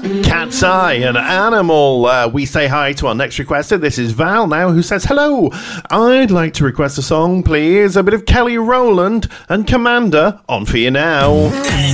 Cat's Eye and Animal. We say hi to our next requester. This is Val now, who says, hello, I'd like to request a song, please. A bit of Kelly Rowland and Commander on for you now.